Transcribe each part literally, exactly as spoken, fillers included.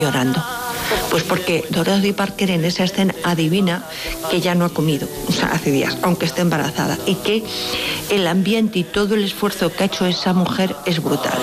llorando. Pues porque Dorothy Parker en esa escena adivina que ya no ha comido, o sea, hace días, aunque esté embarazada, y que el ambiente y todo el esfuerzo que ha hecho esa mujer es brutal.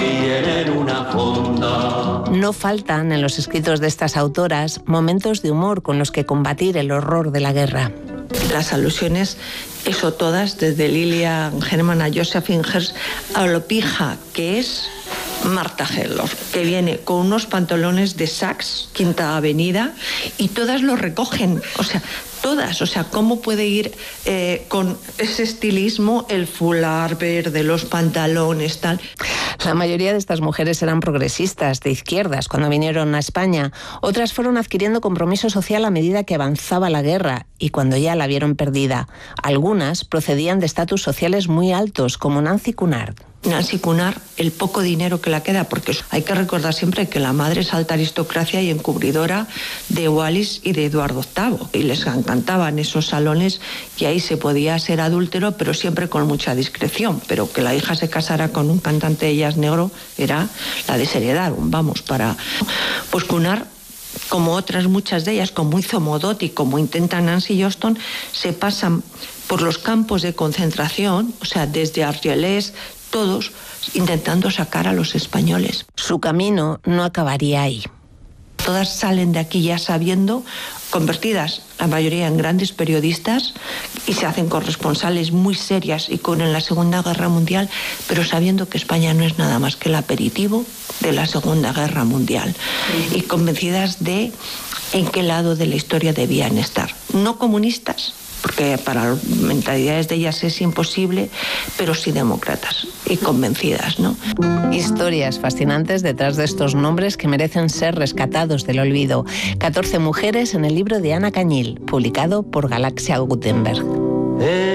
No faltan en los escritos de estas autoras momentos de humor con los que combatir el horror de la guerra. Las alusiones, eso todas, desde Lilian German a Josephine Hearst, a lo pija que es Marta Helloff, que viene con unos pantalones de Saks, Quinta Avenida, y todas lo recogen, o sea, todas, o sea, ¿cómo puede ir eh, con ese estilismo, el fular verde, los pantalones, tal? La mayoría de estas mujeres eran progresistas, de izquierdas, cuando vinieron a España. Otras fueron adquiriendo compromiso social a medida que avanzaba la guerra y cuando ya la vieron perdida. Algunas procedían de estatus sociales muy altos, como Nancy Cunard. Nancy Cunard, el poco dinero que la queda, porque hay que recordar siempre que la madre es alta aristocracia y encubridora de Wallis y de Eduardo octavo, y les encantaban esos salones y ahí se podía ser adúltero, pero siempre con mucha discreción, pero que la hija se casara con un cantante de jazz negro era la desheredaron, vamos, para... Pues Cunard, como otras muchas de ellas, como hizo Modotti, como intenta Nancy Johnston, se pasan por los campos de concentración, o sea, desde Argelès, todos intentando sacar a los españoles. Su camino no acabaría ahí. Todas salen de aquí ya sabiendo, convertidas la mayoría en grandes periodistas y se hacen corresponsales muy serias y con en la Segunda Guerra Mundial, pero sabiendo que España no es nada más que el aperitivo de la Segunda Guerra Mundial y convencidas de en qué lado de la historia debían estar. No comunistas, porque para las mentalidades de ellas es imposible, pero sí demócratas y convencidas, ¿no? Historias fascinantes detrás de estos nombres que merecen ser rescatados del olvido. catorce mujeres en el libro de Ana Cañil, publicado por Galaxia Gutenberg.